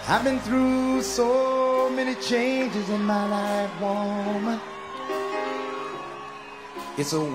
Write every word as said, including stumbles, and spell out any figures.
I've been through so many changes in my life, woman. It's a